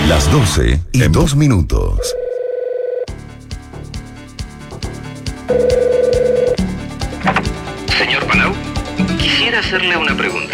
Las 12:02. Señor Palau, quisiera hacerle una pregunta.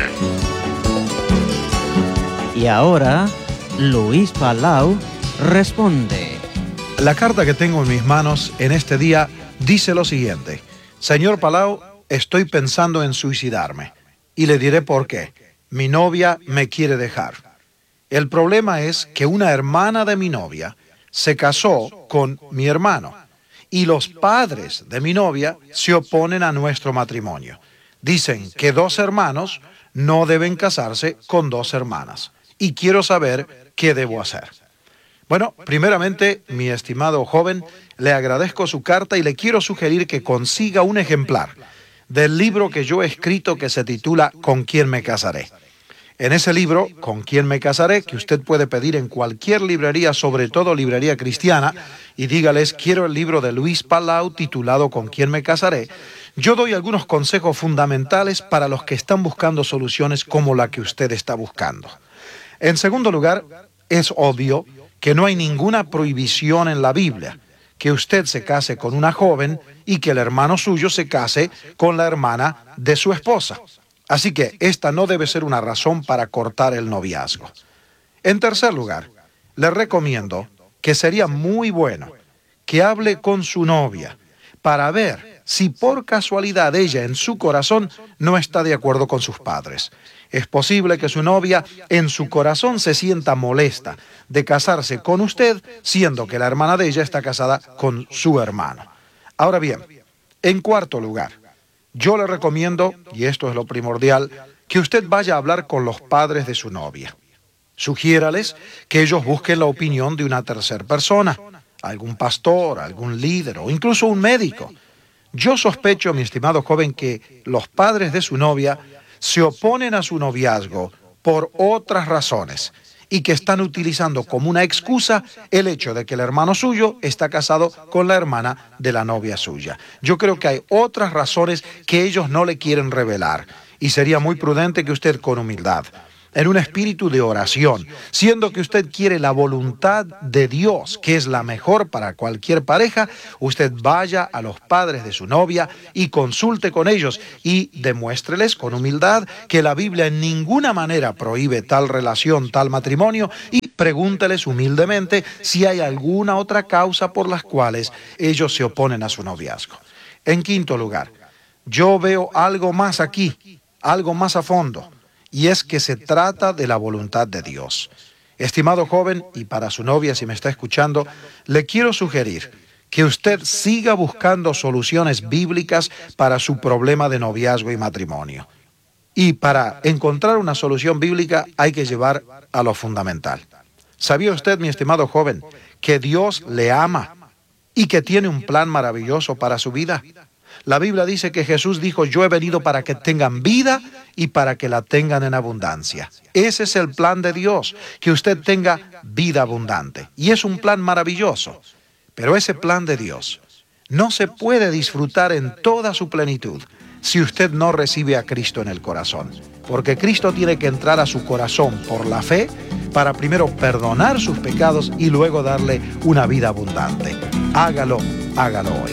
Y ahora, Luis Palau responde. La carta que tengo en mis manos en este día dice lo siguiente: Señor Palau, estoy pensando en suicidarme. Y le diré por qué. Mi novia me quiere dejar. El problema es que una hermana de mi novia se casó con mi hermano y los padres de mi novia se oponen a nuestro matrimonio. Dicen que 2 hermanos no deben casarse con 2 hermanas. Y quiero saber qué debo hacer. Bueno, primeramente, mi estimado joven, le agradezco su carta y le quiero sugerir que consiga un ejemplar del libro que yo he escrito que se titula ¿Con quién me casaré? En ese libro, ¿Con quién me casaré?, que usted puede pedir en cualquier librería, sobre todo librería cristiana, y dígales, quiero el libro de Luis Palau titulado ¿Con quién me casaré?, yo doy algunos consejos fundamentales para los que están buscando soluciones como la que usted está buscando. En segundo lugar, es obvio que no hay ninguna prohibición en la Biblia que usted se case con una joven y que el hermano suyo se case con la hermana de su esposa. Así que esta no debe ser una razón para cortar el noviazgo. En tercer lugar, le recomiendo que sería muy bueno que hable con su novia para ver si por casualidad ella en su corazón no está de acuerdo con sus padres. Es posible que su novia en su corazón se sienta molesta de casarse con usted, siendo que la hermana de ella está casada con su hermano. Ahora bien, en cuarto lugar, yo le recomiendo, y esto es lo primordial, que usted vaya a hablar con los padres de su novia. Sugiérales que ellos busquen la opinión de una tercera persona, algún pastor, algún líder o incluso un médico. Yo sospecho, mi estimado joven, que los padres de su novia se oponen a su noviazgo por otras razones y que están utilizando como una excusa el hecho de que el hermano suyo está casado con la hermana de la novia suya. Yo creo que hay otras razones que ellos no le quieren revelar y sería muy prudente que usted, con humildad, en un espíritu de oración, siendo que usted quiere la voluntad de Dios, que es la mejor para cualquier pareja, usted vaya a los padres de su novia y consulte con ellos y demuéstreles con humildad que la Biblia en ninguna manera prohíbe tal relación, tal matrimonio, y pregúnteles humildemente si hay alguna otra causa por las cuales ellos se oponen a su noviazgo. En quinto lugar, yo veo algo más aquí, algo más a fondo. Y es que se trata de la voluntad de Dios. Estimado joven, y para su novia si me está escuchando, le quiero sugerir que usted siga buscando soluciones bíblicas para su problema de noviazgo y matrimonio. Y para encontrar una solución bíblica hay que llevar a lo fundamental. ¿Sabía usted, mi estimado joven, que Dios le ama y que tiene un plan maravilloso para su vida? La Biblia dice que Jesús dijo, yo he venido para que tengan vida y para que la tengan en abundancia. Ese es el plan de Dios, que usted tenga vida abundante. Y es un plan maravilloso. Pero ese plan de Dios no se puede disfrutar en toda su plenitud si usted no recibe a Cristo en el corazón. Porque Cristo tiene que entrar a su corazón por la fe para primero perdonar sus pecados y luego darle una vida abundante. Hágalo hoy.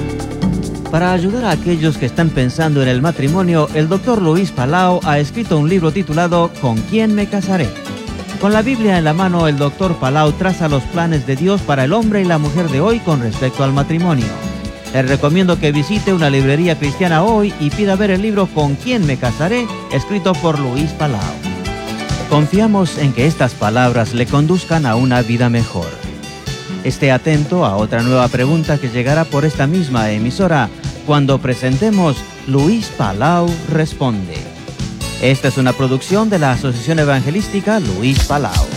Para ayudar a aquellos que están pensando en el matrimonio, el Dr. Luis Palau ha escrito un libro titulado ¿Con quién me casaré? Con la Biblia en la mano, el Dr. Palau traza los planes de Dios para el hombre y la mujer de hoy con respecto al matrimonio. Les recomiendo que visite una librería cristiana hoy y pida ver el libro ¿Con quién me casaré?, escrito por Luis Palau. Confiamos en que estas palabras le conduzcan a una vida mejor. Esté atento a otra nueva pregunta que llegará por esta misma emisora cuando presentemos Luis Palau Responde. Esta es una producción de la Asociación Evangelística Luis Palau.